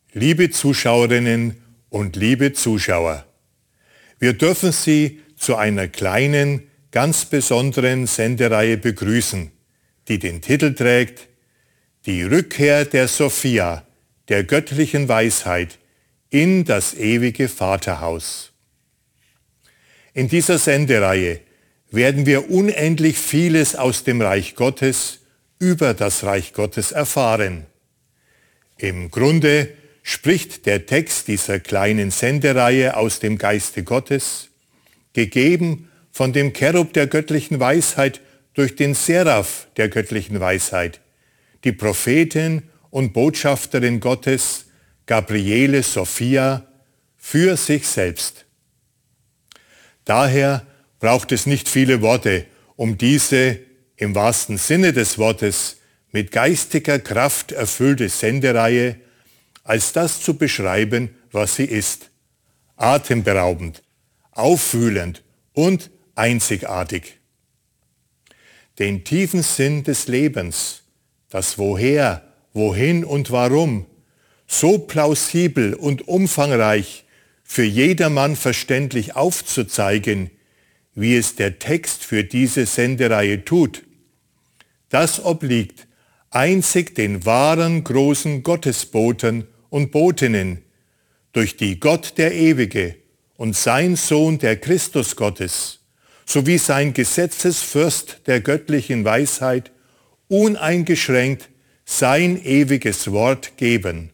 liebe Zuschauerinnen und liebe Zuschauer. Wir dürfen Sie zu einer kleinen, ganz besonderen Sendereihe begrüßen, die den Titel trägt Die Rückkehr der Sophia, der göttlichen Weisheit, in das ewige Vaterhaus. In dieser Sendereihe werden wir unendlich vieles aus dem Reich Gottes über das Reich Gottes erfahren. Im Grunde spricht der Text dieser kleinen Sendereihe aus dem Geiste Gottes, gegeben von dem Cherub der göttlichen Weisheit durch den Seraph der göttlichen Weisheit, die Prophetin und Botschafterin Gottes, Gabriele Sophia, für sich selbst. Daher braucht es nicht viele Worte, um diese im wahrsten Sinne des Wortes mit geistiger Kraft erfüllte Sendereihe als das zu beschreiben, was sie ist. Atemberaubend, aufwühlend und einzigartig. Den tiefen Sinn des Lebens, das Woher, Wohin und Warum, so plausibel und umfangreich für jedermann verständlich aufzuzeigen, wie es der Text für diese Sendereihe tut, das obliegt einzig den wahren großen Gottesboten und Botinnen, durch die Gott der Ewige und sein Sohn der Christus Gottes, sowie sein Gesetzesfürst der göttlichen Weisheit, uneingeschränkt sein ewiges Wort geben.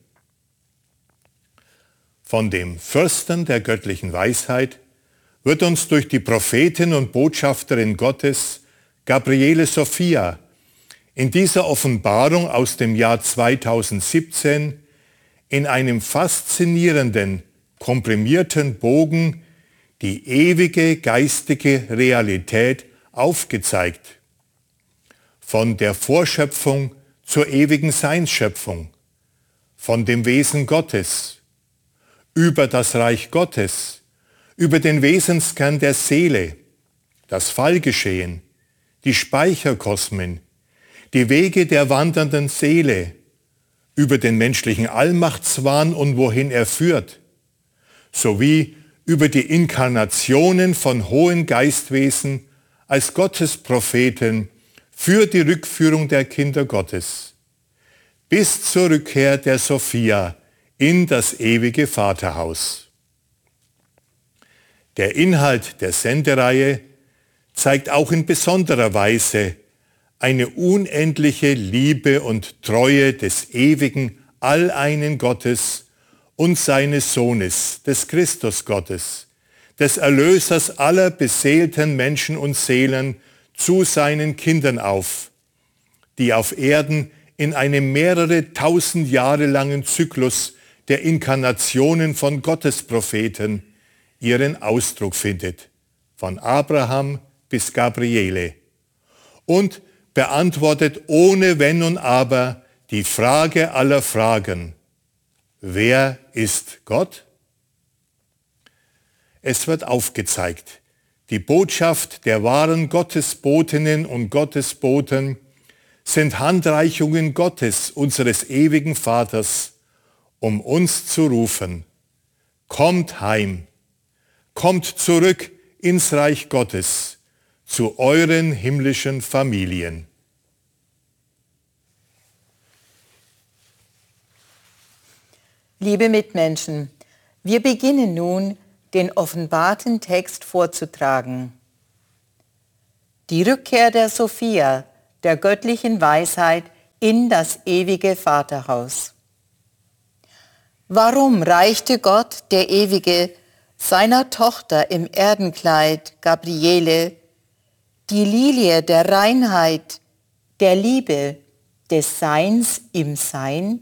Von dem Fürsten der göttlichen Weisheit wird uns durch die Prophetin und Botschafterin Gottes, Gabriele Sophia, in dieser Offenbarung aus dem Jahr 2017 in einem faszinierenden, komprimierten Bogen die ewige geistige Realität aufgezeigt. Von der Vorschöpfung zur ewigen Seinsschöpfung, von dem Wesen Gottes, über das Reich Gottes, über den Wesenskern der Seele, das Fallgeschehen, die Speicherkosmen, die Wege der wandernden Seele, über den menschlichen Allmachtswahn und wohin er führt, sowie über die Inkarnationen von hohen Geistwesen als Gottespropheten für die Rückführung der Kinder Gottes, bis zur Rückkehr der Sophia in das ewige Vaterhaus. Der Inhalt der Sendereihe zeigt auch in besonderer Weise eine unendliche Liebe und Treue des ewigen, alleinen Gottes und seines Sohnes, des Christus Gottes, des Erlösers aller beseelten Menschen und Seelen zu seinen Kindern auf, die auf Erden in einem mehrere tausend Jahre langen Zyklus der Inkarnationen von Gottespropheten ihren Ausdruck findet, von Abraham bis Gabriele, und beantwortet ohne Wenn und Aber die Frage aller Fragen: Wer ist Gott? Es wird aufgezeigt, die Botschaft der wahren Gottesbotinnen und Gottesboten sind Handreichungen Gottes, unseres ewigen Vaters, um uns zu rufen: Kommt heim, kommt zurück ins Reich Gottes, zu euren himmlischen Familien. Liebe Mitmenschen, wir beginnen nun, den offenbarten Text vorzutragen. Die Rückkehr der Sophia, der göttlichen Weisheit, in das ewige Vaterhaus. Warum reichte Gott, der Ewige, seiner Tochter im Erdenkleid, Gabriele, die Lilie der Reinheit, der Liebe, des Seins im Sein?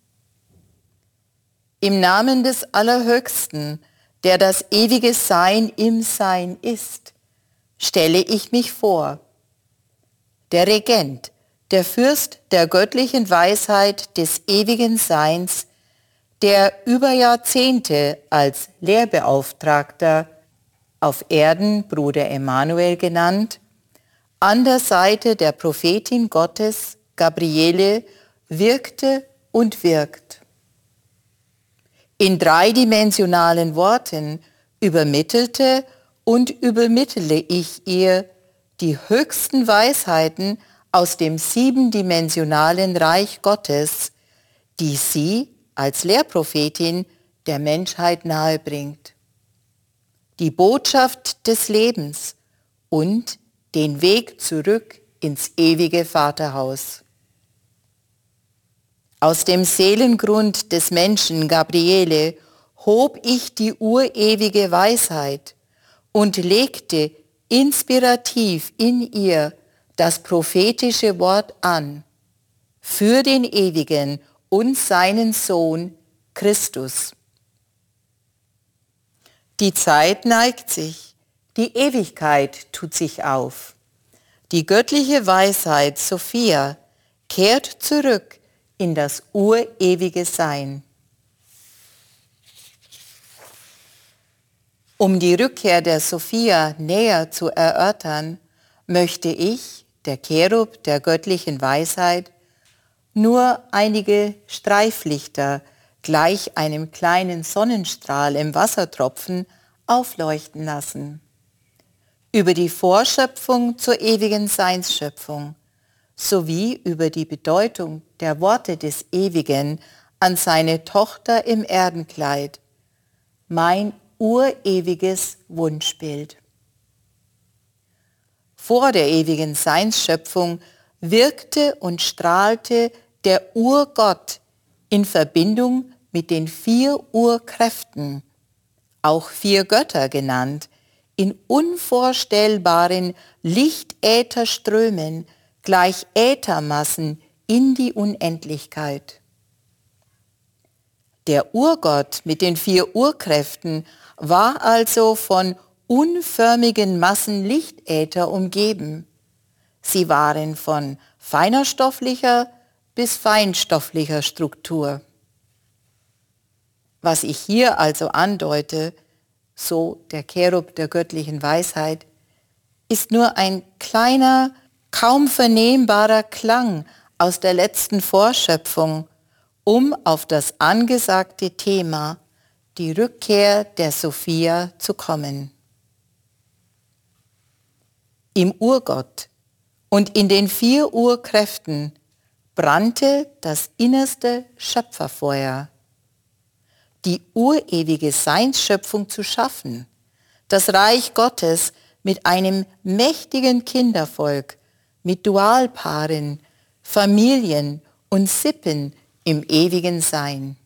Im Namen des Allerhöchsten, der das ewige Sein im Sein ist, stelle ich mich vor. Der Regent, der Fürst der göttlichen Weisheit des ewigen Seins, der über Jahrzehnte als Lehrbeauftragter, auf Erden Bruder Emanuel genannt, an der Seite der Prophetin Gottes, Gabriele, wirkte und wirkt. In dreidimensionalen Worten übermittelte und übermittele ich ihr die höchsten Weisheiten aus dem siebendimensionalen Reich Gottes, die sie als Lehrprophetin der Menschheit nahebringt. Die Botschaft des Lebens und den Weg zurück ins ewige Vaterhaus. Aus dem Seelengrund des Menschen Gabriele hob ich die urewige Weisheit und legte inspirativ in ihr das prophetische Wort an für den Ewigen und seinen Sohn Christus. Die Zeit neigt sich, die Ewigkeit tut sich auf. Die göttliche Weisheit Sophia kehrt zurück in das urewige Sein. Um die Rückkehr der Sophia näher zu erörtern, möchte ich, der Cherub der göttlichen Weisheit, nur einige Streiflichter gleich einem kleinen Sonnenstrahl im Wassertropfen aufleuchten lassen. Über die Vorschöpfung zur ewigen Seinsschöpfung sowie über die Bedeutung der Worte des Ewigen an seine Tochter im Erdenkleid, mein urewiges Wunschbild. Vor der ewigen Seinsschöpfung wirkte und strahlte der Urgott in Verbindung mit den 4 Urkräften, auch 4 Götter genannt, in unvorstellbaren Lichtätherströmen gleich Äthermassen in die Unendlichkeit. Der Urgott mit den 4 Urkräften war also von unförmigen Massen Lichtäther umgeben. Sie waren von feinerstofflicher bis feinstofflicher Struktur. Was ich hier also andeute, so der Cherub der göttlichen Weisheit, ist nur ein kleiner, kaum vernehmbarer Klang aus der letzten Vorschöpfung, um auf das angesagte Thema, die Rückkehr der Sophia, zu kommen. Im Urgott und in den 4 Urkräften brannte das innerste Schöpferfeuer, die urewige Seinsschöpfung zu schaffen, das Reich Gottes mit einem mächtigen Kindervolk, mit Dualpaaren, Familien und Sippen im ewigen Sein.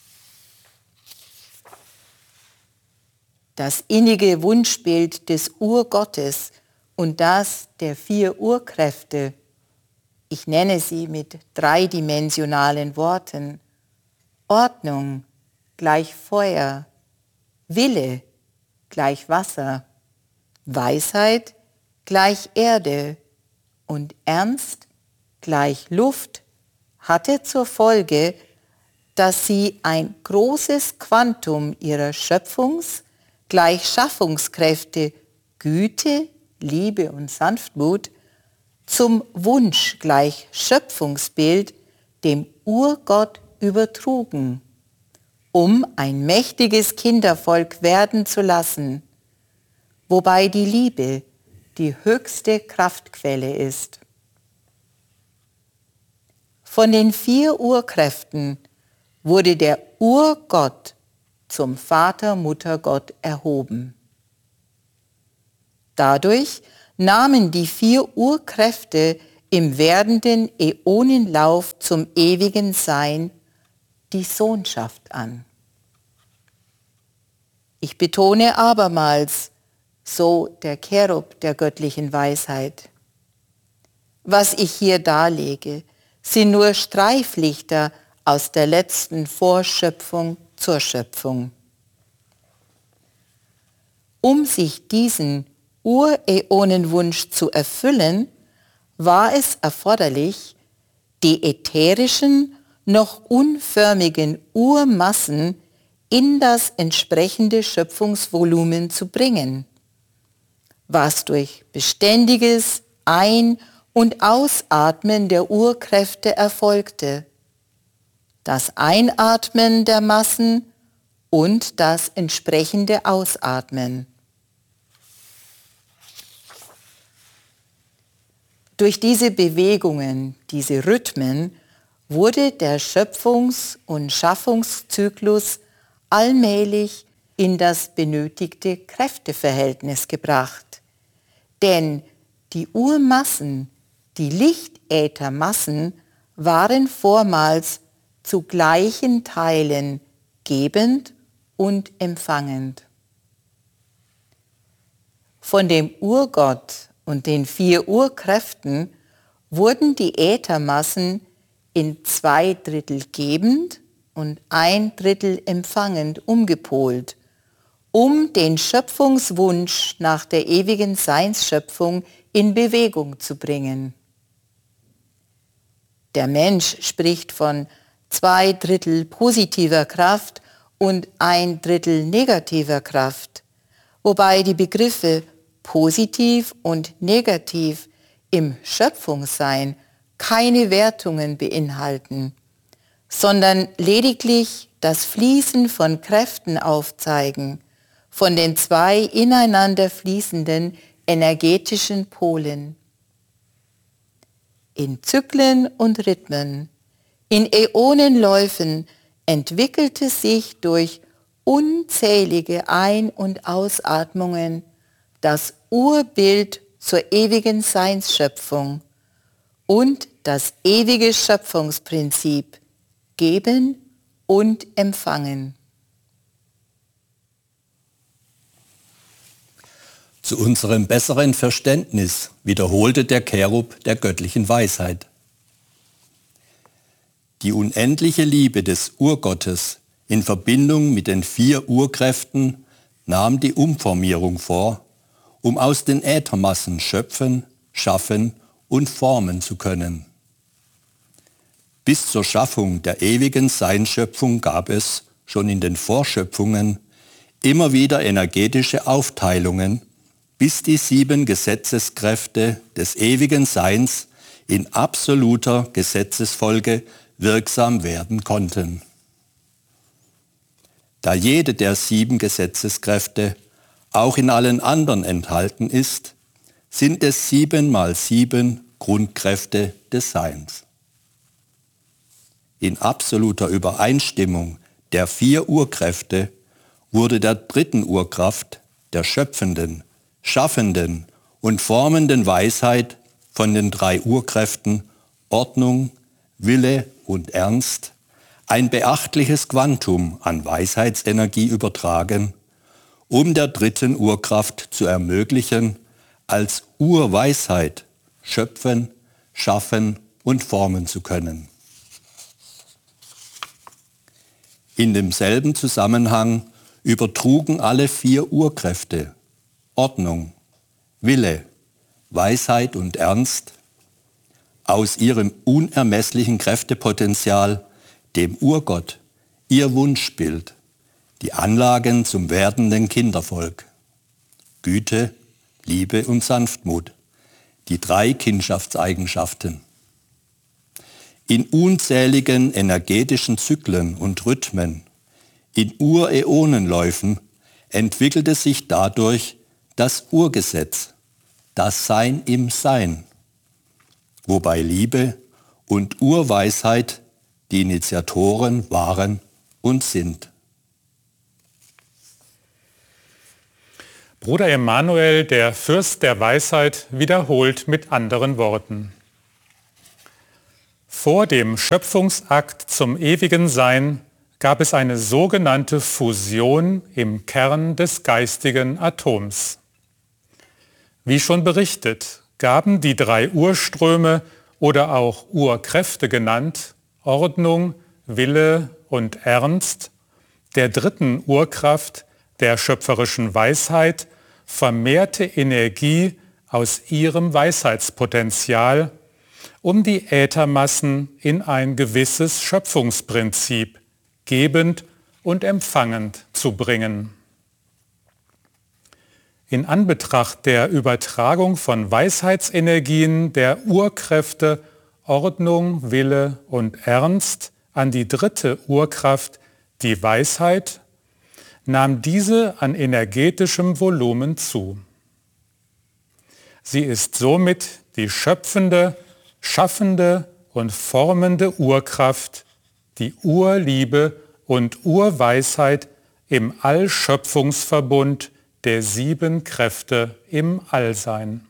Das innige Wunschbild des Urgottes und das der 4 Urkräfte, ich nenne sie mit dreidimensionalen Worten: Ordnung gleich Feuer, Wille gleich Wasser, Weisheit gleich Erde und Ernst gleich Luft, hatte zur Folge, dass sie ein großes Quantum ihrer gleich Schaffungskräfte, Güte, Liebe und Sanftmut zum Wunsch gleich Schöpfungsbild dem Urgott übertrugen, um ein mächtiges Kindervolk werden zu lassen, wobei die Liebe die höchste Kraftquelle ist. Von den 4 Urkräften wurde der Urgott zum Vater-Mutter-Gott erhoben. Dadurch nahmen die 4 Urkräfte im werdenden Äonenlauf zum ewigen Sein die Sohnschaft an. Ich betone abermals, so der Cherub der göttlichen Weisheit: Was ich hier darlege, sind nur Streiflichter aus der letzten Vorschöpfung zur Schöpfung. Um sich diesen Uräonenwunsch zu erfüllen, war es erforderlich, die ätherischen, noch unförmigen Urmassen in das entsprechende Schöpfungsvolumen zu bringen, was durch beständiges Ein- und Ausatmen der Urkräfte erfolgte. Das Einatmen der Massen und das entsprechende Ausatmen. Durch diese Bewegungen, diese Rhythmen, wurde der Schöpfungs- und Schaffungszyklus allmählich in das benötigte Kräfteverhältnis gebracht. Denn die Urmassen, die Lichtäthermassen, waren vormals zu gleichen Teilen gebend und empfangend. Von dem Urgott und den 4 Urkräften wurden die Äthermassen in 2/3 gebend und 1/3 empfangend umgepolt, um den Schöpfungswunsch nach der ewigen Seinsschöpfung in Bewegung zu bringen. Der Mensch spricht von 2/3 positiver Kraft und 1/3 negativer Kraft, wobei die Begriffe positiv und negativ im Schöpfungssein keine Wertungen beinhalten, sondern lediglich das Fließen von Kräften aufzeigen, von den 2 ineinander fließenden energetischen Polen. In Zyklen und Rhythmen, in Äonenläufen entwickelte sich durch unzählige Ein- und Ausatmungen das Urbild zur ewigen Seinsschöpfung und das ewige Schöpfungsprinzip Geben und Empfangen. Zu unserem besseren Verständnis wiederholte der Cherub der göttlichen Weisheit. Die unendliche Liebe des Urgottes in Verbindung mit den 4 Urkräften nahm die Umformierung vor, um aus den Äthermassen schöpfen, schaffen und formen zu können. Bis zur Schaffung der ewigen Seinsschöpfung gab es, schon in den Vorschöpfungen, immer wieder energetische Aufteilungen, bis die 7 Gesetzeskräfte des ewigen Seins in absoluter Gesetzesfolge wirksam werden konnten. Da jede der 7 Gesetzeskräfte auch in allen anderen enthalten ist, sind es 7 mal 7 Grundkräfte des Seins. In absoluter Übereinstimmung der 4 Urkräfte wurde der 3. Urkraft, der schöpfenden, schaffenden und formenden Weisheit von den 3 Urkräften Ordnung, Wille und Ernst ein beachtliches Quantum an Weisheitsenergie übertragen, um der 3. Urkraft zu ermöglichen, als Urweisheit schöpfen, schaffen und formen zu können. In demselben Zusammenhang übertrugen alle 4 Urkräfte Ordnung, Wille, Weisheit und Ernst aus ihrem unermesslichen Kräftepotenzial dem Urgott ihr Wunschbild, die Anlagen zum werdenden Kindervolk, Güte, Liebe und Sanftmut, die 3 Kindschaftseigenschaften. In unzähligen energetischen Zyklen und Rhythmen, in Uräonenläufen entwickelte sich dadurch das Urgesetz, das Sein im Sein, wobei Liebe und Urweisheit die Initiatoren waren und sind. Bruder Emanuel, der Fürst der Weisheit, wiederholt mit anderen Worten. Vor dem Schöpfungsakt zum ewigen Sein gab es eine sogenannte Fusion im Kern des geistigen Atoms. Wie schon berichtet, gaben die 3 Urströme oder auch Urkräfte genannt, Ordnung, Wille und Ernst, der 3. Urkraft, der schöpferischen Weisheit, vermehrte Energie aus ihrem Weisheitspotenzial, um die Äthermassen in ein gewisses Schöpfungsprinzip, gebend und empfangend zu bringen. In Anbetracht der Übertragung von Weisheitsenergien der Urkräfte Ordnung, Wille und Ernst an die 3. Urkraft, die Weisheit, nahm diese an energetischem Volumen zu. Sie ist somit die schöpfende, schaffende und formende Urkraft, die Urliebe und Urweisheit im Allschöpfungsverbund der 7 Kräfte im Allsein.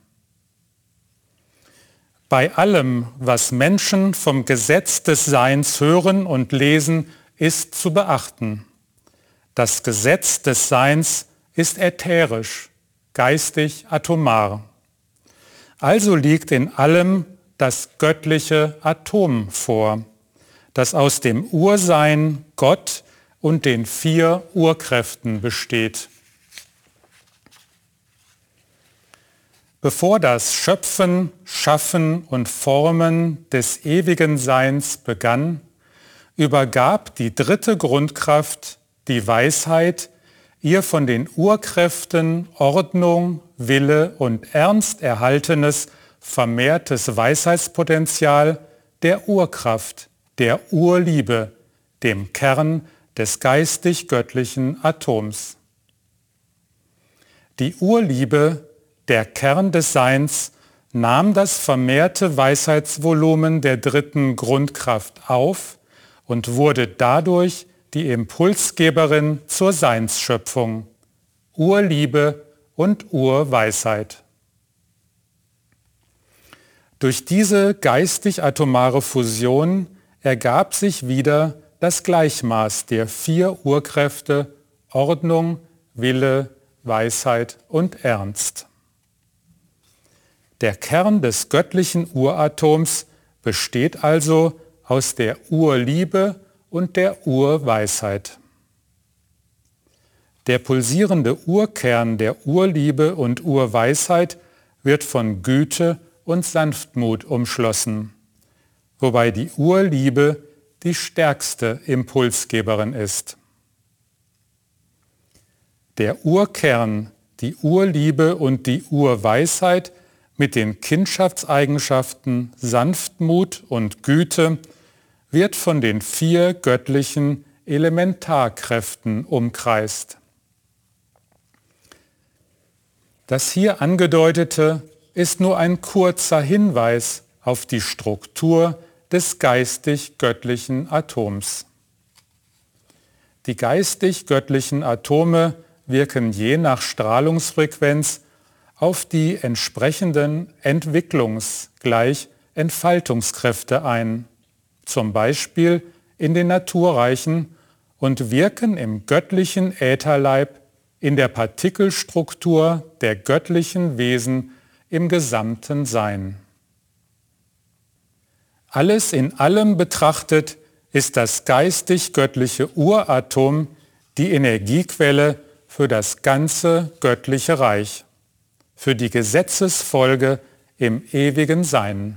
Bei allem, was Menschen vom Gesetz des Seins hören und lesen, ist zu beachten: Das Gesetz des Seins ist ätherisch, geistig atomar. Also liegt in allem das göttliche Atom vor, das aus dem Ursein, Gott und den 4 Urkräften besteht. Bevor das Schöpfen, Schaffen und Formen des ewigen Seins begann, übergab die 3. Grundkraft, die Weisheit, ihr von den Urkräften Ordnung, Wille und ernst erhaltenes, vermehrtes Weisheitspotenzial der Urkraft, der Urliebe, dem Kern des geistig-göttlichen Atoms. Die Urliebe, der Kern des Seins, nahm das vermehrte Weisheitsvolumen der 3. Grundkraft auf und wurde dadurch die Impulsgeberin zur Seinsschöpfung, Urliebe und Urweisheit. Durch diese geistig-atomare Fusion ergab sich wieder das Gleichmaß der 4 Urkräfte Ordnung, Wille, Weisheit und Ernst. Der Kern des göttlichen Uratoms besteht also aus der Urliebe und der Urweisheit. Der pulsierende Urkern der Urliebe und Urweisheit wird von Güte und Sanftmut umschlossen, wobei die Urliebe die stärkste Impulsgeberin ist. Der Urkern, die Urliebe und die Urweisheit mit den Kindschaftseigenschaften Sanftmut und Güte wird von den 4 göttlichen Elementarkräften umkreist. Das hier angedeutete ist nur ein kurzer Hinweis auf die Struktur des geistig-göttlichen Atoms. Die geistig-göttlichen Atome wirken je nach Strahlungsfrequenz auf die entsprechenden Entwicklungs-Entfaltungskräfte ein, zum Beispiel in den Naturreichen, und wirken im göttlichen Ätherleib in der Partikelstruktur der göttlichen Wesen im gesamten Sein. Alles in allem betrachtet ist das geistig-göttliche Uratom die Energiequelle für das ganze göttliche Reich, für die Gesetzesfolge im ewigen Sein.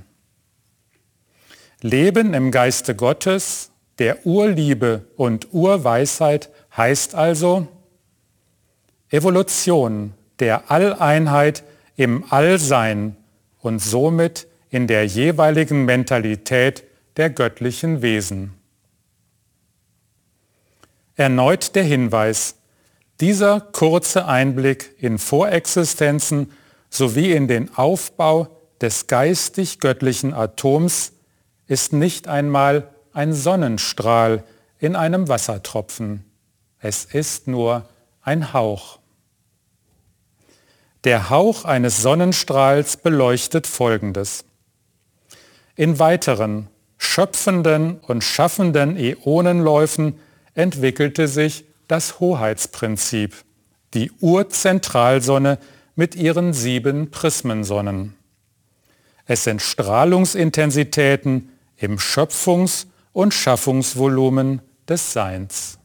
Leben im Geiste Gottes, der Urliebe und Urweisheit heißt also Evolution der Alleinheit im Allsein und somit in der jeweiligen Mentalität der göttlichen Wesen. Erneut der Hinweis: Dieser kurze Einblick in Vorexistenzen sowie in den Aufbau des geistig-göttlichen Atoms ist nicht einmal ein Sonnenstrahl in einem Wassertropfen. Es ist nur ein Hauch. Der Hauch eines Sonnenstrahls beleuchtet Folgendes: In weiteren schöpfenden und schaffenden Äonenläufen entwickelte sich das Hoheitsprinzip, die Urzentralsonne mit ihren 7 Prismensonnen. Es sind Strahlungsintensitäten im Schöpfungs- und Schaffungsvolumen des Seins.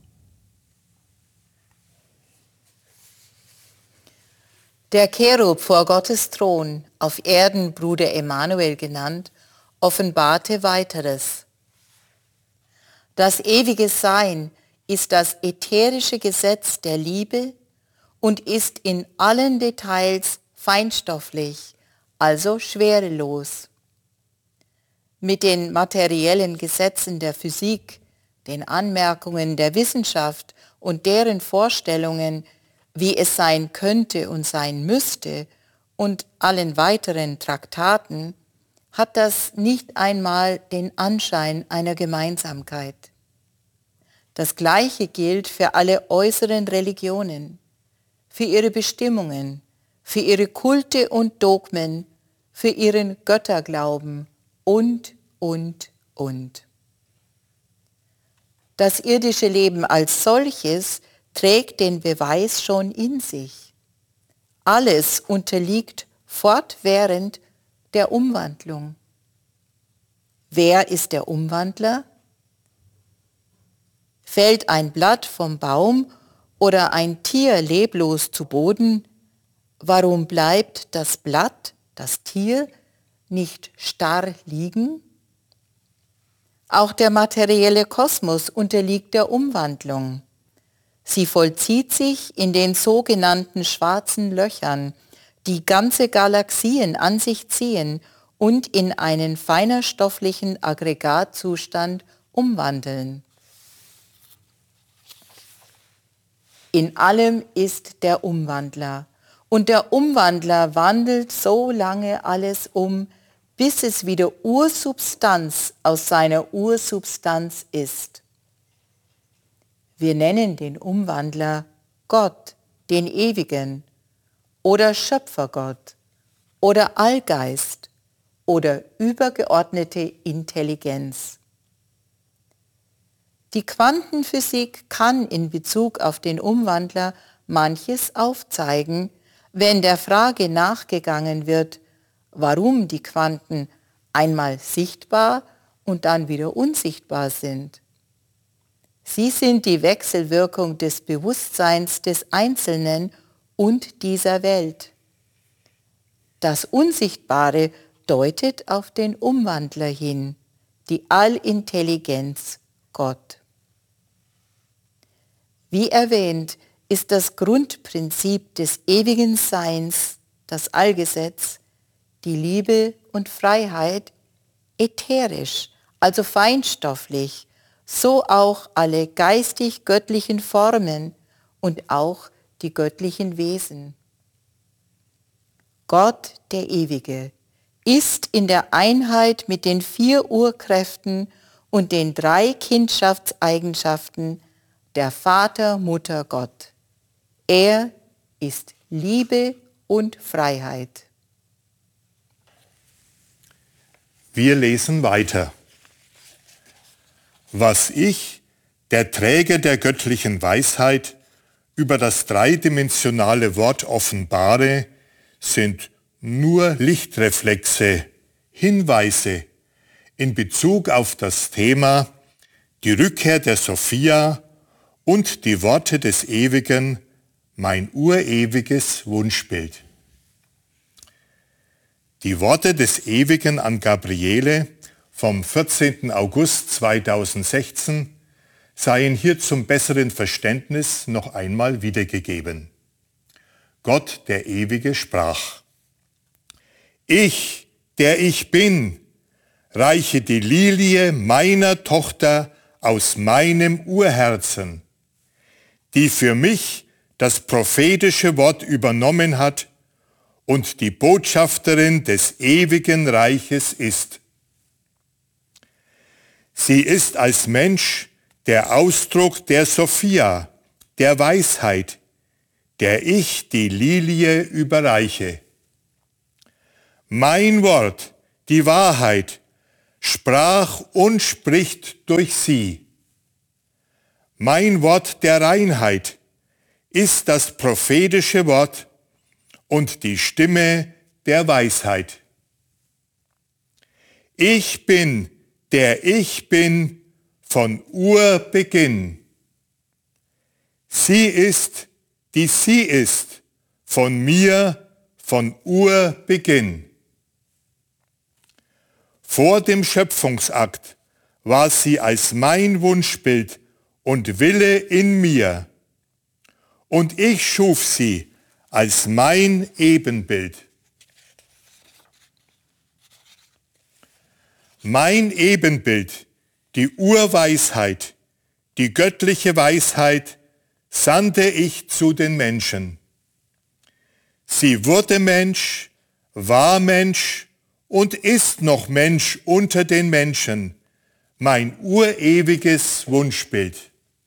Der Cherub vor Gottes Thron, auf Erden Bruder Emanuel genannt, offenbarte weiteres. Das ewige Sein ist das ätherische Gesetz der Liebe und ist in allen Details feinstofflich, also schwerelos. Mit den materiellen Gesetzen der Physik, den Anmerkungen der Wissenschaft und deren Vorstellungen, wie es sein könnte und sein müsste, und allen weiteren Traktaten, hat das nicht einmal den Anschein einer Gemeinsamkeit. Das Gleiche gilt für alle äußeren Religionen, für ihre Bestimmungen, für ihre Kulte und Dogmen, für ihren Götterglauben und. Das irdische Leben als solches trägt den Beweis schon in sich. Alles unterliegt fortwährend der Umwandlung. Wer ist der Umwandler? Fällt ein Blatt vom Baum oder ein Tier leblos zu Boden, warum bleibt das Blatt, das Tier, nicht starr liegen? Auch der materielle Kosmos unterliegt der Umwandlung. Sie vollzieht sich in den sogenannten schwarzen Löchern, die ganze Galaxien an sich ziehen und in einen feinerstofflichen Aggregatzustand umwandeln. In allem ist der Umwandler. Und der Umwandler wandelt so lange alles um, bis es wieder Ursubstanz aus seiner Ursubstanz ist. Wir nennen den Umwandler Gott, den Ewigen, oder Schöpfergott, oder Allgeist, oder übergeordnete Intelligenz. Die Quantenphysik kann in Bezug auf den Umwandler manches aufzeigen, wenn der Frage nachgegangen wird, warum die Quanten einmal sichtbar und dann wieder unsichtbar sind. Sie sind die Wechselwirkung des Bewusstseins des Einzelnen und dieser Welt. Das Unsichtbare deutet auf den Umwandler hin, die Allintelligenz Gott. Wie erwähnt, ist das Grundprinzip des ewigen Seins, das Allgesetz, die Liebe und Freiheit, ätherisch, also feinstofflich, so auch alle geistig-göttlichen Formen und auch die göttlichen Wesen. Gott, der Ewige, ist in der Einheit mit den 4 Urkräften und den 3 Kindschaftseigenschaften der Vater, Mutter, Gott. Er ist Liebe und Freiheit. Wir lesen weiter. Was ich, der Träger der göttlichen Weisheit, über das dreidimensionale Wort offenbare, sind nur Lichtreflexe, Hinweise in Bezug auf das Thema die Rückkehr der Sophia und die Worte des Ewigen, mein urewiges Wunschbild. Die Worte des Ewigen an Gabriele vom 14. August 2016 seien hier zum besseren Verständnis noch einmal wiedergegeben. Gott, der Ewige, sprach: Ich, der ich bin, reiche die Lilie meiner Tochter aus meinem Urherzen, die für mich das prophetische Wort übernommen hat und die Botschafterin des ewigen Reiches ist. Sie ist als Mensch der Ausdruck der Sophia, der Weisheit, der ich die Lilie überreiche. Mein Wort, die Wahrheit, sprach und spricht durch sie. Mein Wort der Reinheit ist das prophetische Wort und die Stimme der Weisheit. Ich bin, der ich bin, von Urbeginn. Sie ist, die sie ist, von mir, von Urbeginn. Vor dem Schöpfungsakt war sie als mein Wunschbild und Wille in mir, und ich schuf sie als mein Ebenbild. Mein Ebenbild, die Urweisheit, die göttliche Weisheit, sandte ich zu den Menschen. Sie wurde Mensch, war Mensch und ist noch Mensch unter den Menschen, mein urewiges Wunschbild.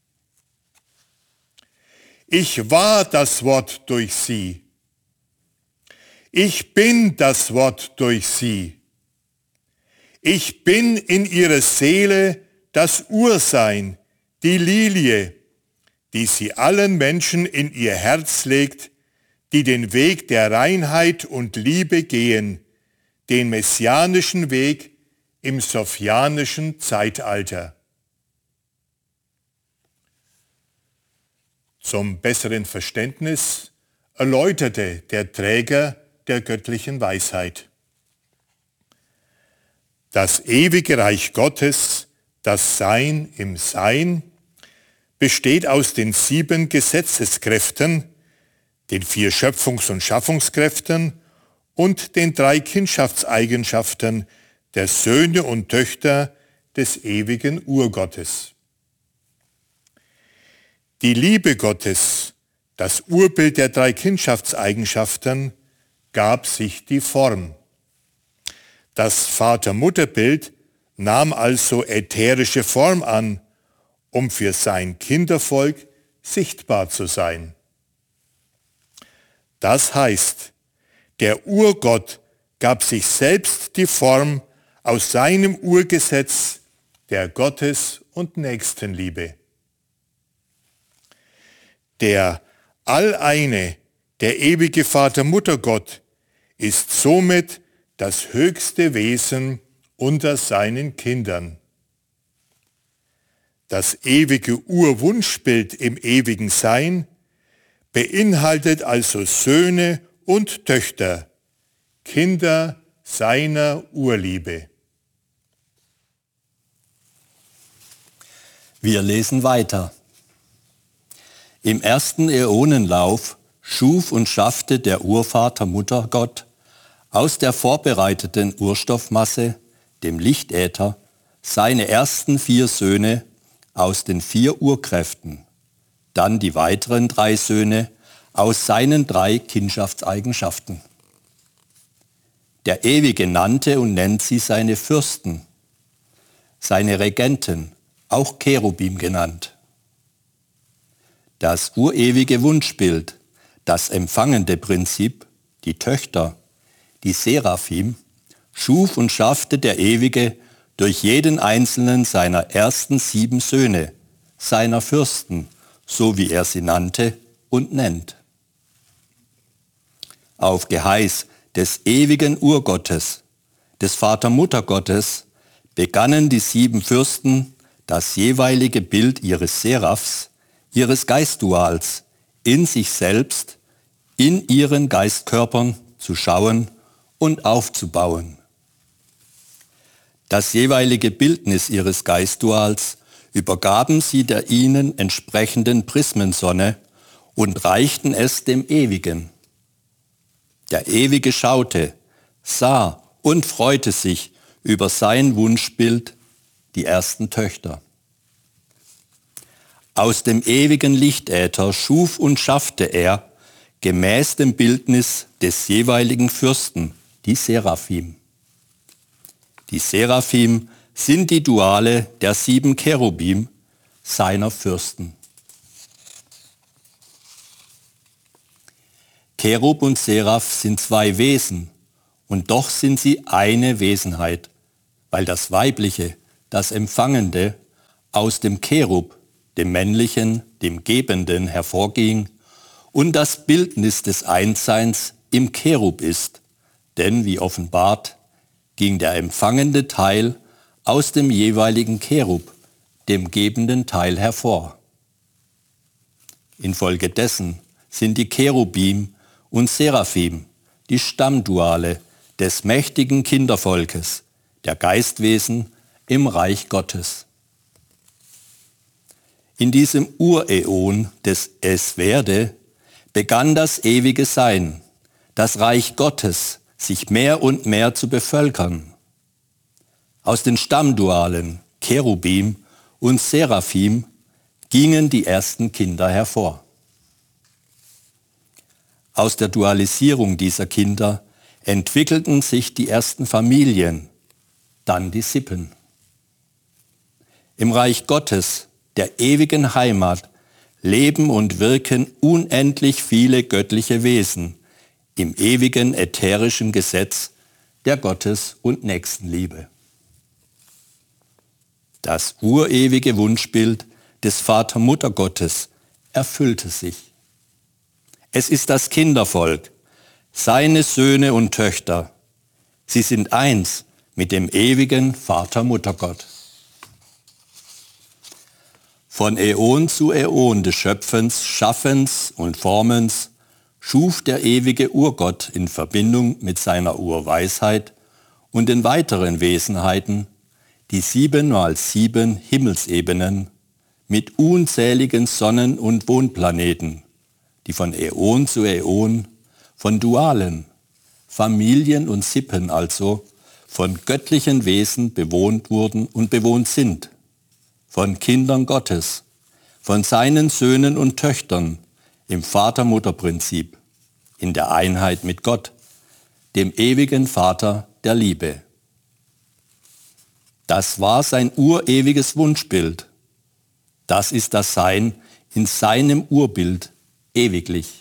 Ich war das Wort durch sie. Ich bin das Wort durch sie. Ich bin in ihrer Seele das Ursein, die Lilie, die sie allen Menschen in ihr Herz legt, die den Weg der Reinheit und Liebe gehen, den messianischen Weg im sophianischen Zeitalter. Zum besseren Verständnis erläuterte der Träger der göttlichen Weisheit: Das ewige Reich Gottes, das Sein im Sein, besteht aus den 7 Gesetzeskräften, den 4 Schöpfungs- und Schaffungskräften und den 3 Kindschaftseigenschaften der Söhne und Töchter des ewigen Urgottes. Die Liebe Gottes, das Urbild der 3 Kindschaftseigenschaften, gab sich die Form. Das Vater-Mutter-Bild nahm also ätherische Form an, um für sein Kindervolk sichtbar zu sein. Das heißt, der Urgott gab sich selbst die Form aus seinem Urgesetz der Gottes- und Nächstenliebe. Der Alleine, der ewige Vater-Mutter-Gott, ist somit das höchste Wesen unter seinen Kindern. Das ewige Urwunschbild im ewigen Sein beinhaltet also Söhne und Töchter, Kinder seiner Urliebe. Wir lesen weiter. Im ersten Äonenlauf schuf und schaffte der Urvater Muttergott aus der vorbereiteten Urstoffmasse, dem Lichtäther, seine ersten 4 Söhne aus den 4 Urkräften, dann die weiteren 3 Söhne aus seinen 3 Kindschaftseigenschaften. Der Ewige nannte und nennt sie seine Fürsten, seine Regenten, auch Cherubim genannt. Das urewige Wunschbild, das empfangende Prinzip, die Töchter, die Seraphim, schuf und schaffte der Ewige durch jeden einzelnen seiner ersten 7 Söhne, seiner Fürsten, so wie er sie nannte und nennt. Auf Geheiß des ewigen Urgottes, des Vater-Mutter-Gottes, begannen die 7 Fürsten, das jeweilige Bild ihres Seraphs, ihres Geistduals, in sich selbst, in ihren Geistkörpern zu schauen und aufzubauen. Das jeweilige Bildnis ihres Geistduals übergaben sie der ihnen entsprechenden Prismensonne und reichten es dem Ewigen. Der Ewige schaute, sah und freute sich über sein Wunschbild, die ersten Töchter. Aus dem ewigen Lichtäther schuf und schaffte er, gemäß dem Bildnis des jeweiligen Fürsten, die Seraphim. Die Seraphim sind die Duale der 7 Cherubim, seiner Fürsten. Cherub und Seraph sind 2 Wesen, und doch sind sie eine Wesenheit, weil das Weibliche, das Empfangende, aus dem Cherub, dem Männlichen, dem Gebenden, hervorging und das Bildnis des Einsseins im Cherub ist, denn wie offenbart, ging der empfangende Teil aus dem jeweiligen Cherub, dem gebenden Teil, hervor. Infolgedessen sind die Cherubim und Seraphim die Stammduale des mächtigen Kindervolkes, der Geistwesen im Reich Gottes. In diesem Uräon des Es-Werde begann das ewige Sein, das Reich Gottes, sich mehr und mehr zu bevölkern. Aus den Stammdualen Cherubim und Seraphim gingen die ersten Kinder hervor. Aus der Dualisierung dieser Kinder entwickelten sich die ersten Familien, dann die Sippen. Im Reich Gottes, der ewigen Heimat, leben und wirken unendlich viele göttliche Wesen im ewigen ätherischen Gesetz der Gottes- und Nächstenliebe. Das urewige Wunschbild des Vater-Mutter-Gottes erfüllte sich. Es ist das Kindervolk, seine Söhne und Töchter. Sie sind eins mit dem ewigen Vater-Mutter-Gott. Von Äon zu Äon des Schöpfens, Schaffens und Formens schuf der ewige Urgott in Verbindung mit seiner Urweisheit und den weiteren Wesenheiten die 7x7 Himmelsebenen mit unzähligen Sonnen- und Wohnplaneten, die von Äon zu Äon, von Dualen, Familien und Sippen also, von göttlichen Wesen bewohnt wurden und bewohnt sind, von Kindern Gottes, von seinen Söhnen und Töchtern im Vater-Mutter-Prinzip, in der Einheit mit Gott, dem ewigen Vater der Liebe. Das war sein urewiges Wunschbild. Das ist das Sein in seinem Urbild ewiglich.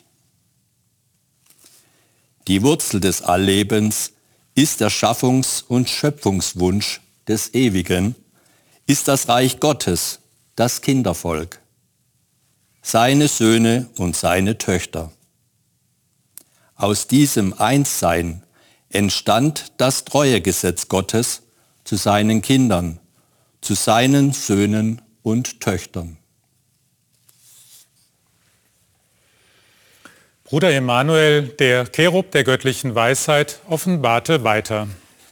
Die Wurzel des Alllebens ist der Schaffungs- und Schöpfungswunsch des Ewigen, ist das Reich Gottes, das Kindervolk, seine Söhne und seine Töchter. Aus diesem Einssein entstand das Treuegesetz Gottes zu seinen Kindern, zu seinen Söhnen und Töchtern. Bruder Emanuel, der Cherub der göttlichen Weisheit, offenbarte weiter.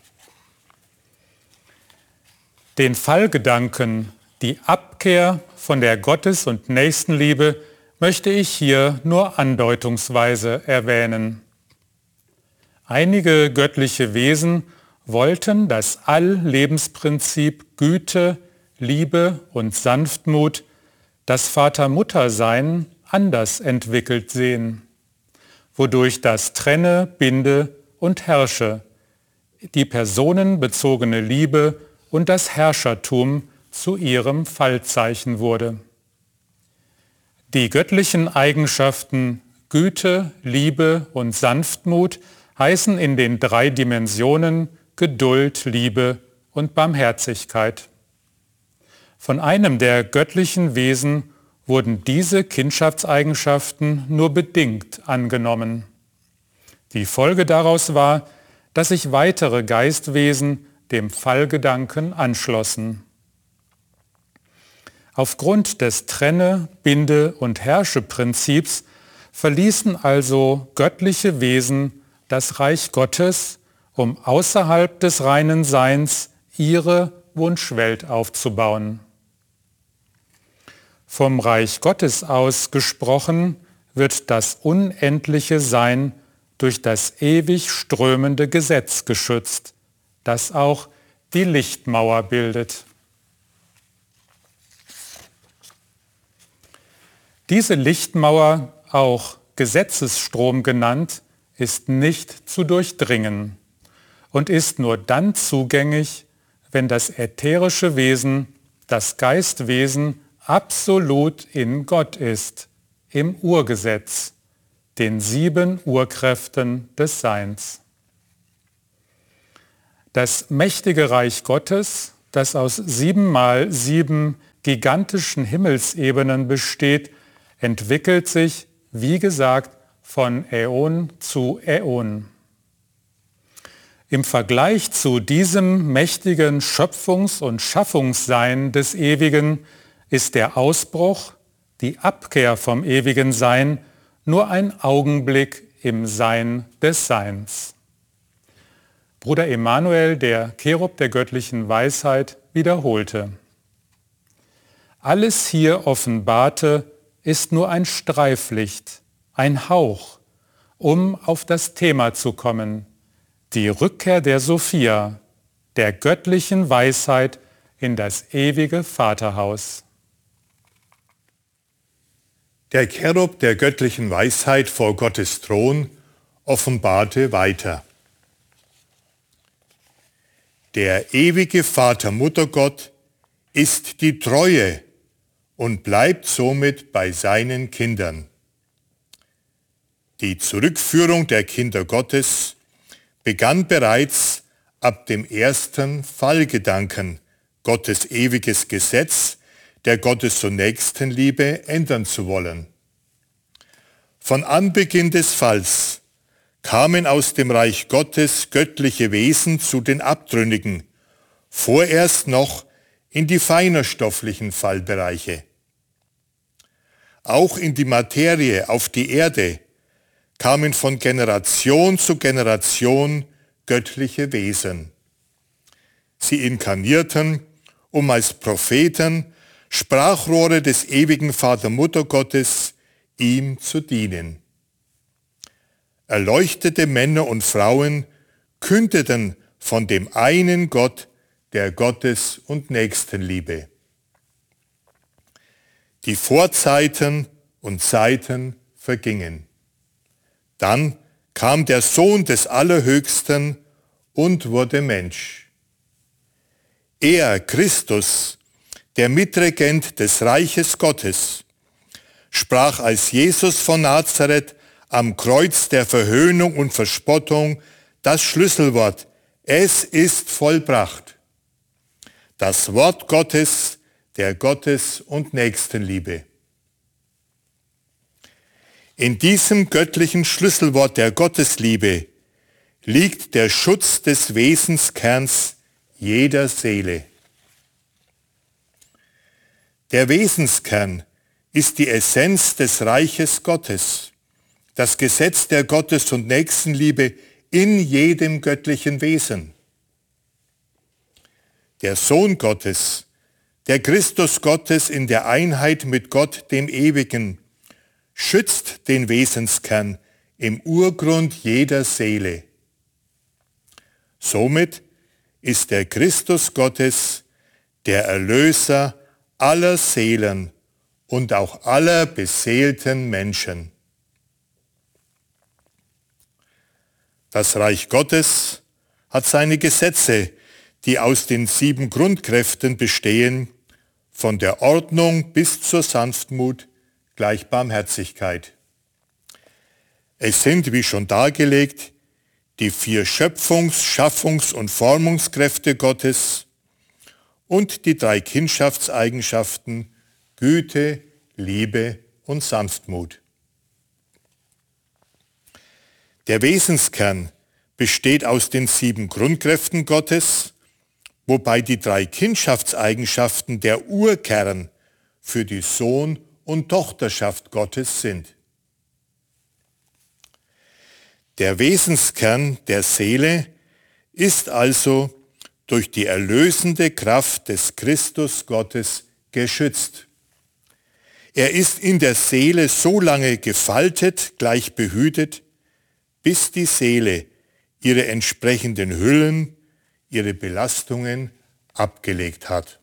Den Fallgedanken, die Abkehr von der Gottes- und Nächstenliebe, möchte ich hier nur andeutungsweise erwähnen. Einige göttliche Wesen wollten das All-Lebensprinzip Güte, Liebe und Sanftmut, das Vater-Mutter-Sein, anders entwickelt sehen, wodurch das Trenne, Binde und Herrsche, die personenbezogene Liebe und das Herrschertum zu ihrem Fallzeichen wurde. Die göttlichen Eigenschaften Güte, Liebe und Sanftmut heißen in den 3 Dimensionen Geduld, Liebe und Barmherzigkeit. Von einem der göttlichen Wesen wurden diese Kindschaftseigenschaften nur bedingt angenommen. Die Folge daraus war, dass sich weitere Geistwesen dem Fallgedanken anschlossen. Aufgrund des Trenne-, Binde- und Herrscheprinzips verließen also göttliche Wesen das Reich Gottes, um außerhalb des reinen Seins ihre Wunschwelt aufzubauen. Vom Reich Gottes aus gesprochen wird das unendliche Sein durch das ewig strömende Gesetz geschützt, das auch die Lichtmauer bildet. Diese Lichtmauer, auch Gesetzesstrom genannt, ist nicht zu durchdringen und ist nur dann zugänglich, wenn das ätherische Wesen, das Geistwesen, absolut in Gott ist, im Urgesetz, den 7 Urkräften des Seins. Das mächtige Reich Gottes, das aus 7x7 gigantischen Himmelsebenen besteht, entwickelt sich, wie gesagt, von Äon zu Äon. Im Vergleich zu diesem mächtigen Schöpfungs- und Schaffungssein des Ewigen ist der Ausbruch, die Abkehr vom ewigen Sein, nur ein Augenblick im Sein des Seins. Bruder Emanuel, der Cherub der göttlichen Weisheit, wiederholte: Alles hier Offenbarte ist nur ein Streiflicht, ein Hauch, um auf das Thema zu kommen, die Rückkehr der Sophia, der göttlichen Weisheit in das ewige Vaterhaus. Der Cherub der göttlichen Weisheit vor Gottes Thron offenbarte weiter. Der ewige Vater Muttergott ist die Treue und bleibt somit bei seinen Kindern. Die Zurückführung der Kinder Gottes begann bereits ab dem ersten Fallgedanken, Gottes ewiges Gesetz der Gottes- und Nächstenliebe ändern zu wollen. Von Anbeginn des Falls kamen aus dem Reich Gottes göttliche Wesen zu den Abtrünnigen, vorerst noch in die feinerstofflichen Fallbereiche. Auch in die Materie, auf die Erde, kamen von Generation zu Generation göttliche Wesen. Sie inkarnierten, um als Propheten, Sprachrohre des ewigen Vater-Mutter-Gottes, ihm zu dienen. Erleuchtete Männer und Frauen kündeten von dem einen Gott, der Gottes- und Nächstenliebe. Die Vorzeiten und Zeiten vergingen. Dann kam der Sohn des Allerhöchsten und wurde Mensch. Er, Christus, der Mitregent des Reiches Gottes, sprach als Jesus von Nazareth am Kreuz der Verhöhnung und Verspottung das Schlüsselwort: Es ist vollbracht. Das Wort Gottes, der Gottes- und Nächstenliebe. In diesem göttlichen Schlüsselwort der Gottesliebe liegt der Schutz des Wesenskerns jeder Seele. Der Wesenskern ist die Essenz des Reiches Gottes, das Gesetz der Gottes- und Nächstenliebe in jedem göttlichen Wesen. Der Sohn Gottes, der Christus Gottes in der Einheit mit Gott, dem Ewigen, schützt den Wesenskern im Urgrund jeder Seele. Somit ist der Christus Gottes der Erlöser aller Seelen und auch aller beseelten Menschen. Das Reich Gottes hat seine Gesetze, die aus den 7 Grundkräften bestehen, von der Ordnung bis zur Sanftmut, gleich Barmherzigkeit. Es sind, wie schon dargelegt, die 4 Schöpfungs-, Schaffungs- und Formungskräfte Gottes und die 3 Kindschaftseigenschaften Güte, Liebe und Sanftmut. Der Wesenskern besteht aus den 7 Grundkräften Gottes, wobei die 3 Kindschaftseigenschaften der Urkern für die Sohn- und Tochterschaft Gottes sind. Der Wesenskern der Seele ist also durch die erlösende Kraft des Christus Gottes geschützt. Er ist in der Seele so lange gefaltet, gleich behütet, bis die Seele ihre entsprechenden Hüllen, ihre Belastungen abgelegt hat.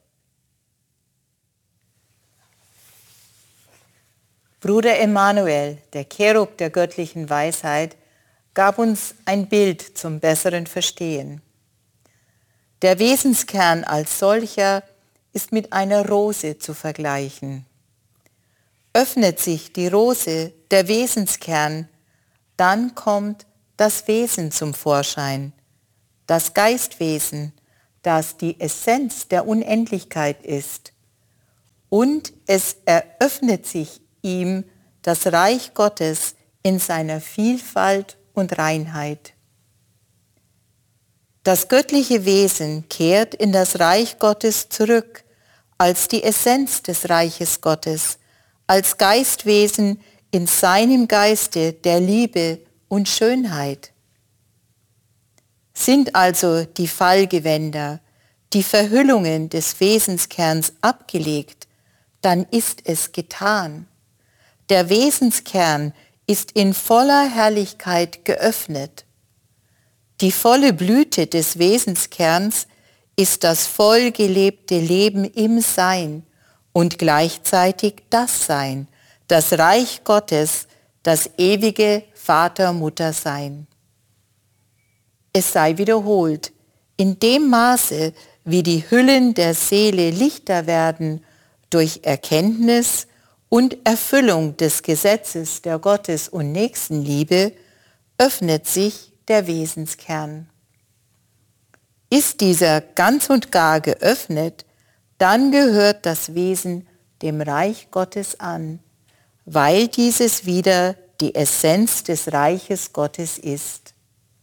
Bruder Emanuel, der Cherub der göttlichen Weisheit, gab uns ein Bild zum besseren Verstehen. Der Wesenskern als solcher ist mit einer Rose zu vergleichen. Öffnet sich die Rose, der Wesenskern, dann kommt das Wesen zum Vorschein, das Geistwesen, das die Essenz der Unendlichkeit ist. Und es eröffnet sich ihm das Reich Gottes in seiner Vielfalt und Reinheit. Das göttliche Wesen kehrt in das Reich Gottes zurück, als die Essenz des Reiches Gottes, als Geistwesen in seinem Geiste der Liebe und Schönheit. Sind also die Fallgewänder, die Verhüllungen des Wesenskerns abgelegt, dann ist es getan. Der Wesenskern ist in voller Herrlichkeit geöffnet. Die volle Blüte des Wesenskerns ist das voll gelebte Leben im Sein und gleichzeitig das Sein, das Reich Gottes, das ewige Vater-Mutter-Sein. Es sei wiederholt, in dem Maße, wie die Hüllen der Seele lichter werden durch Erkenntnis und Erfüllung des Gesetzes der Gottes- und Nächstenliebe, öffnet sich der Wesenskern. Ist dieser ganz und gar geöffnet, dann gehört das Wesen dem Reich Gottes an, weil dieses wieder die Essenz des Reiches Gottes ist.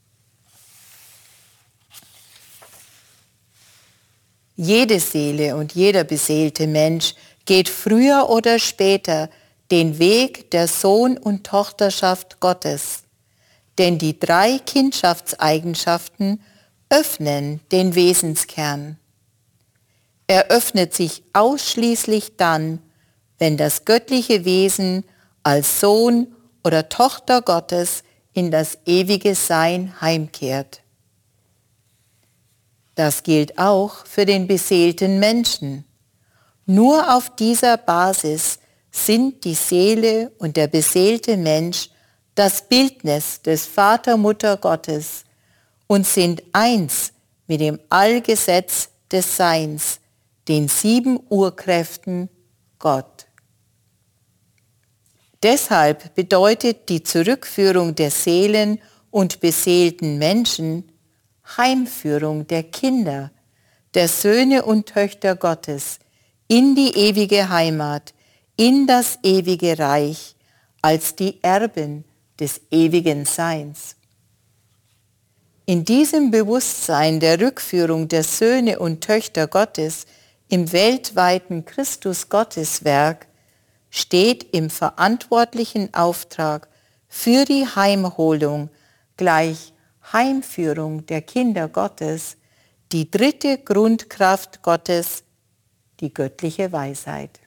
Jede Seele und jeder beseelte Mensch geht früher oder später den Weg der Sohn- und Tochterschaft Gottes, denn die 3 Kindschaftseigenschaften öffnen den Wesenskern. Er öffnet sich ausschließlich dann, wenn das göttliche Wesen als Sohn oder Tochter Gottes in das ewige Sein heimkehrt. Das gilt auch für den beseelten Menschen. Nur auf dieser Basis sind die Seele und der beseelte Mensch das Bildnis des Vater-Mutter Gottes und sind eins mit dem Allgesetz des Seins, den 7 Urkräften Gott. Deshalb bedeutet die Zurückführung der Seelen und beseelten Menschen Heimführung der Kinder, der Söhne und Töchter Gottes in die ewige Heimat, in das ewige Reich, als die Erben des ewigen Seins. In diesem Bewusstsein der Rückführung der Söhne und Töchter Gottes im weltweiten Christus-Gottes-Werk steht im verantwortlichen Auftrag für die Heimholung gleich Heimführung der Kinder Gottes die 3. Grundkraft Gottes, die göttliche Weisheit.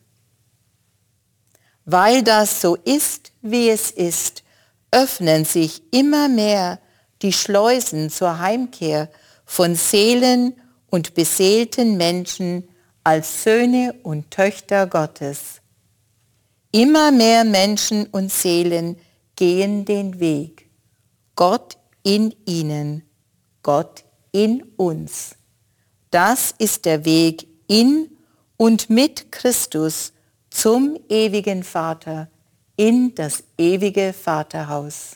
Weil das so ist, wie es ist, öffnen sich immer mehr die Schleusen zur Heimkehr von Seelen und beseelten Menschen als Söhne und Töchter Gottes. Immer mehr Menschen und Seelen gehen den Weg. Gott in ihnen, Gott in uns. Das ist der Weg in und mit Christus zum ewigen Vater, in das ewige Vaterhaus.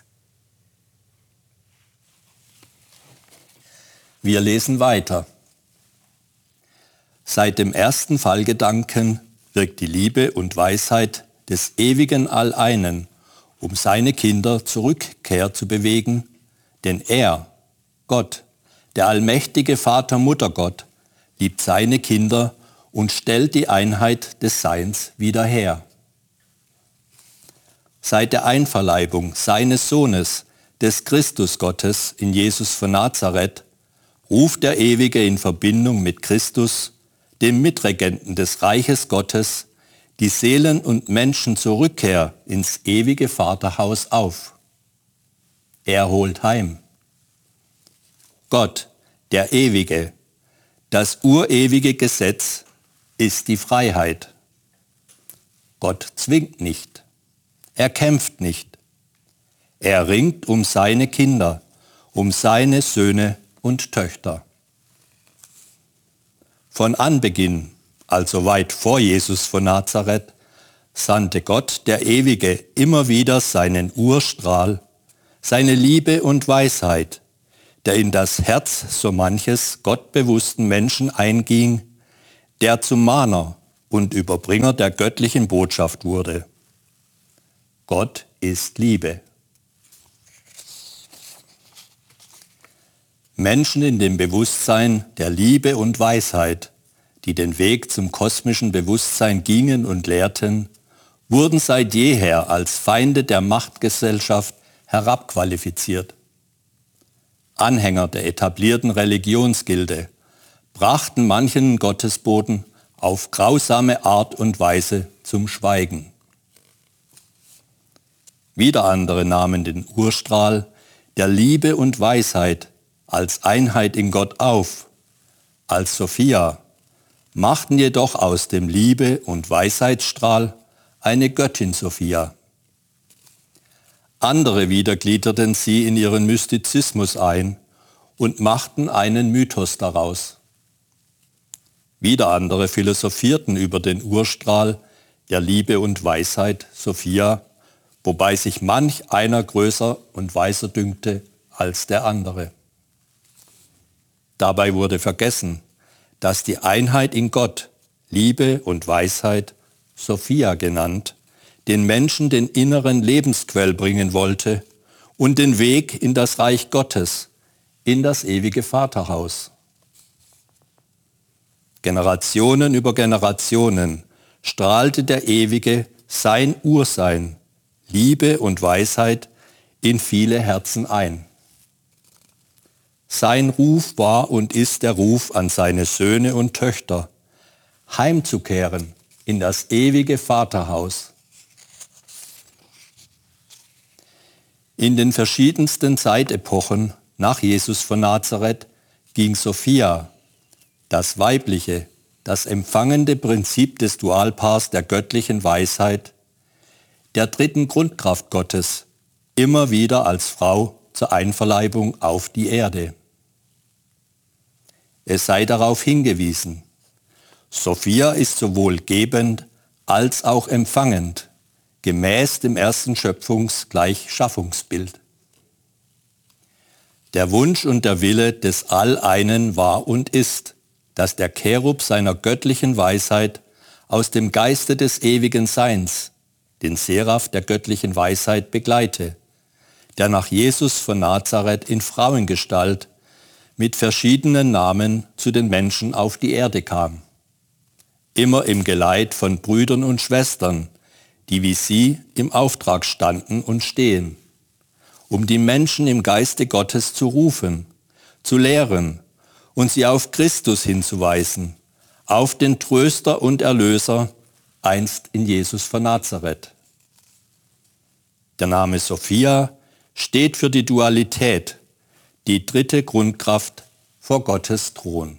Wir lesen weiter. Seit dem ersten Fallgedanken wirkt die Liebe und Weisheit des ewigen Alleinen, um seine Kinder zur Rückkehr zu bewegen, denn er, Gott, der allmächtige Vater-Mutter-Gott, liebt seine Kinder und stellt die Einheit des Seins wieder her. Seit der Einverleibung seines Sohnes, des Christusgottes in Jesus von Nazareth, ruft der Ewige in Verbindung mit Christus, dem Mitregenten des Reiches Gottes, die Seelen und Menschen zur Rückkehr ins ewige Vaterhaus auf. Er holt heim. Gott, der Ewige, das urewige Gesetz ist die Freiheit. Gott zwingt nicht. Er kämpft nicht. Er ringt um seine Kinder, um seine Söhne und Töchter. Von Anbeginn, also weit vor Jesus von Nazareth, sandte Gott, der Ewige, immer wieder seinen Urstrahl, seine Liebe und Weisheit, der in das Herz so manches gottbewussten Menschen einging, der zum Mahner und Überbringer der göttlichen Botschaft wurde. Gott ist Liebe. Menschen in dem Bewusstsein der Liebe und Weisheit, die den Weg zum kosmischen Bewusstsein gingen und lehrten, wurden seit jeher als Feinde der Machtgesellschaft herabqualifiziert. Anhänger der etablierten Religionsgilde brachten manchen Gottesboten auf grausame Art und Weise zum Schweigen. Wieder andere nahmen den Urstrahl der Liebe und Weisheit als Einheit in Gott auf, als Sophia, machten jedoch aus dem Liebe- und Weisheitsstrahl eine Göttin Sophia. Andere wieder gliederten sie in ihren Mystizismus ein und machten einen Mythos daraus. Wieder andere philosophierten über den Urstrahl der Liebe und Weisheit Sophia, wobei sich manch einer größer und weiser dünkte als der andere. Dabei wurde vergessen, dass die Einheit in Gott, Liebe und Weisheit, Sophia genannt, den Menschen den inneren Lebensquell bringen wollte und den Weg in das Reich Gottes, in das ewige Vaterhaus. Generationen über Generationen strahlte der Ewige sein Ursein, Liebe und Weisheit in viele Herzen ein. Sein Ruf war und ist der Ruf an seine Söhne und Töchter, heimzukehren in das ewige Vaterhaus. In den verschiedensten Zeitepochen nach Jesus von Nazareth ging Sophia, das weibliche, das empfangende Prinzip des Dualpaars der göttlichen Weisheit, der dritten Grundkraft Gottes, immer wieder als Frau zur Einverleibung auf die Erde. Es sei darauf hingewiesen, Sophia ist sowohl gebend als auch empfangend, gemäß dem ersten Schöpfungs-Gleichschaffungsbild. Der Wunsch und der Wille des All-Einen war und ist, dass der Cherub seiner göttlichen Weisheit aus dem Geiste des ewigen Seins den Seraph der göttlichen Weisheit begleite, der nach Jesus von Nazareth in Frauengestalt mit verschiedenen Namen zu den Menschen auf die Erde kam. Immer im Geleit von Brüdern und Schwestern, die wie sie im Auftrag standen und stehen, um die Menschen im Geiste Gottes zu rufen, zu lehren und sie auf Christus hinzuweisen, auf den Tröster und Erlöser, einst in Jesus von Nazareth. Der Name Sophia steht für die Dualität, die dritte Grundkraft vor Gottes Thron.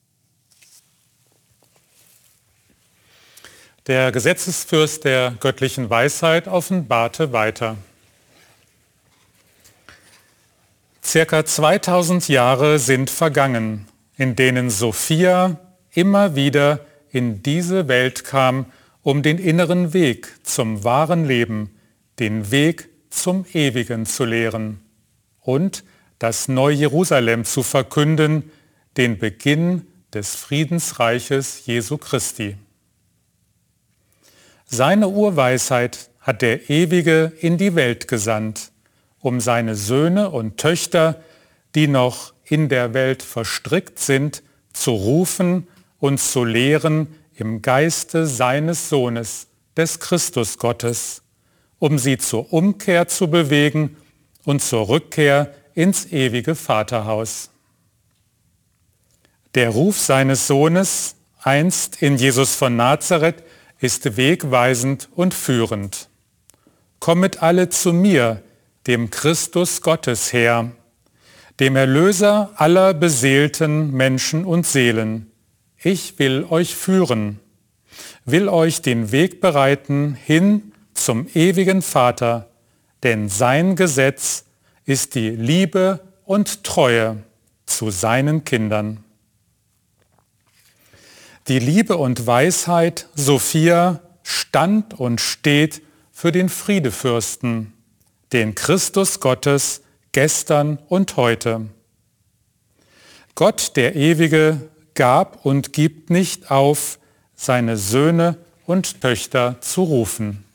Der Gesetzesfürst der göttlichen Weisheit offenbarte weiter. Circa 2000 Jahre sind vergangen, in denen Sophia immer wieder in diese Welt kam, um den inneren Weg zum wahren Leben, den Weg zum Ewigen zu lehren und das Neu-Jerusalem zu verkünden, den Beginn des Friedensreiches Jesu Christi. Seine Urweisheit hat der Ewige in die Welt gesandt, um seine Söhne und Töchter, die noch in der Welt verstrickt sind, zu rufen und zu lehren im Geiste seines Sohnes, des Christusgottes, um sie zur Umkehr zu bewegen und zur Rückkehr ins ewige Vaterhaus. Der Ruf seines Sohnes, einst in Jesus von Nazareth, ist wegweisend und führend. Kommet alle zu mir, dem Christus Gottes her, dem Erlöser aller beseelten Menschen und Seelen. Ich will euch führen, will euch den Weg bereiten hin zum ewigen Vater, denn sein Gesetz ist die Liebe und Treue zu seinen Kindern. Die Liebe und Weisheit Sophia stand und steht für den Friedefürsten, den Christus Gottes gestern und heute. Gott, der Ewige, gab und gibt nicht auf, seine Söhne und Töchter zu rufen.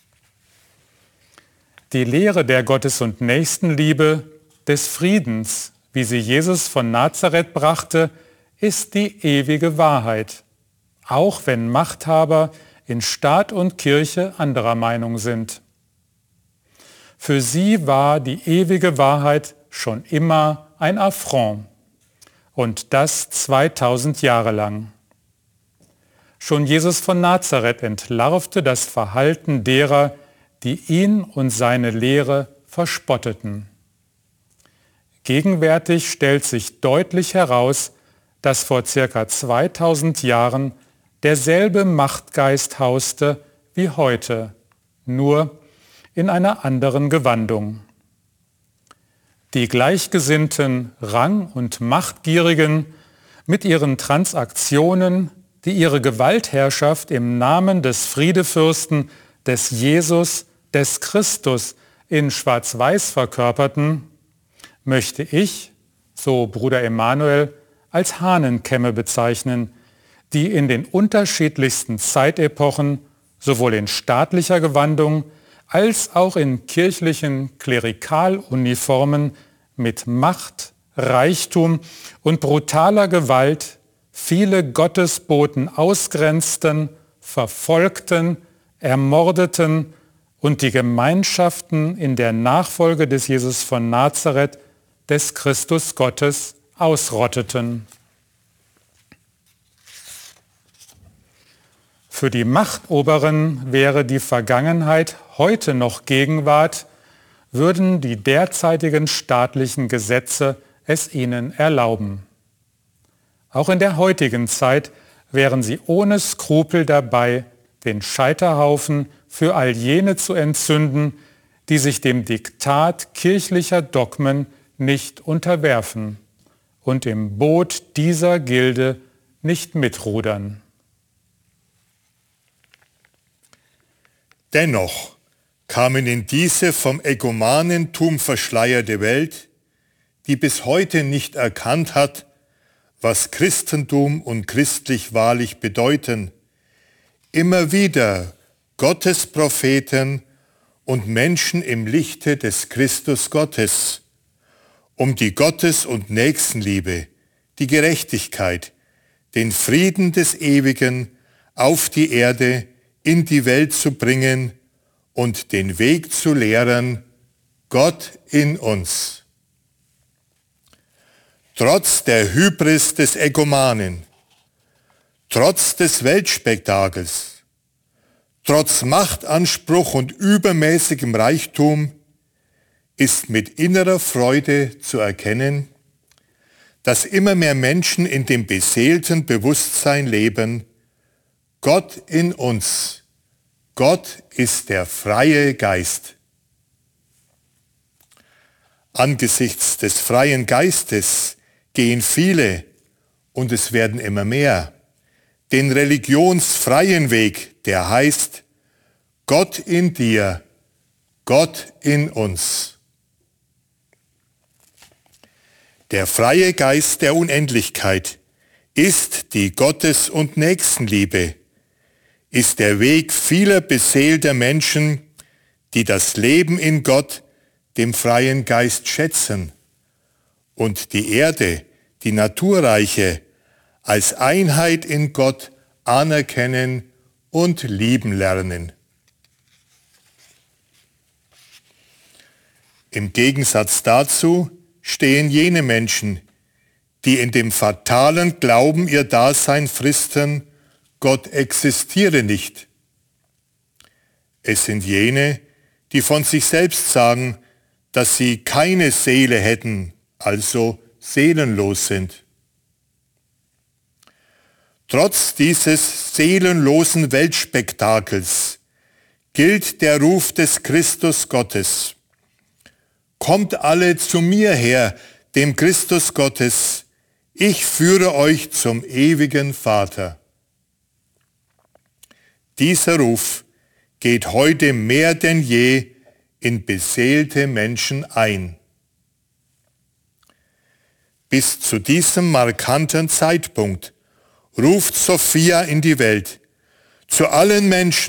Die Lehre der Gottes- und Nächstenliebe, des Friedens, wie sie Jesus von Nazareth brachte, ist die ewige Wahrheit, auch wenn Machthaber in Staat und Kirche anderer Meinung sind. Für sie war die ewige Wahrheit schon immer ein Affront, und das 2000 Jahre lang. Schon Jesus von Nazareth entlarvte das Verhalten derer, die ihn und seine Lehre verspotteten. Gegenwärtig stellt sich deutlich heraus, dass vor ca. 2000 Jahren derselbe Machtgeist hauste wie heute, nur in einer anderen Gewandung. Die gleichgesinnten Rang- und Machtgierigen mit ihren Transaktionen, die ihre Gewaltherrschaft im Namen des Friedefürsten, des Jesus, des Christus in Schwarz-Weiß verkörperten, möchte ich, so Bruder Emanuel, als Hahnenkämme bezeichnen, die in den unterschiedlichsten Zeitepochen sowohl in staatlicher Gewandung als auch in kirchlichen Klerikaluniformen mit Macht, Reichtum und brutaler Gewalt viele Gottesboten ausgrenzten, verfolgten, ermordeten und die Gemeinschaften in der Nachfolge des Jesus von Nazareth, des Christus Gottes, ausrotteten. Für die Machtoberen wäre die Vergangenheit heute noch Gegenwart, würden die derzeitigen staatlichen Gesetze es ihnen erlauben. Auch in der heutigen Zeit wären sie ohne Skrupel dabei, den Scheiterhaufen für all jene zu entzünden, die sich dem Diktat kirchlicher Dogmen nicht unterwerfen und im Boot dieser Gilde nicht mitrudern. Dennoch kamen in diese vom Egomanentum verschleierte Welt, die bis heute nicht erkannt hat, was Christentum und christlich wahrlich bedeuten, immer wieder Gottes Propheten und Menschen im Lichte des Christus Gottes, um die Gottes- und Nächstenliebe, die Gerechtigkeit, den Frieden des Ewigen auf die Erde, in die Welt zu bringen und den Weg zu lehren, Gott in uns. Trotz der Hybris des Egomanen, trotz des Weltspektakels, trotz Machtanspruch und übermäßigem Reichtum ist mit innerer Freude zu erkennen, dass immer mehr Menschen in dem beseelten Bewusstsein leben, Gott in uns, Gott ist der freie Geist. Angesichts des freien Geistes gehen viele, und es werden immer mehr, den religionsfreien Weg, der heißt, Gott in dir, Gott in uns. Der freie Geist der Unendlichkeit ist die Gottes- und Nächstenliebe, ist der Weg vieler beseelter Menschen, die das Leben in Gott, dem freien Geist schätzen und die Erde, die Naturreiche, als Einheit in Gott anerkennen und lieben lernen. Im Gegensatz dazu stehen jene Menschen, die in dem fatalen Glauben ihr Dasein fristen, Gott existiere nicht. Es sind jene, die von sich selbst sagen, dass sie keine Seele hätten, also seelenlos sind. Trotz dieses seelenlosen Weltspektakels gilt der Ruf des Christus Gottes. Kommt alle zu mir her, dem Christus Gottes, ich führe euch zum ewigen Vater. Dieser Ruf geht heute mehr denn je in beseelte Menschen ein. Bis zu diesem markanten Zeitpunkt ruft Sophia in die Welt, zu allen Menschen,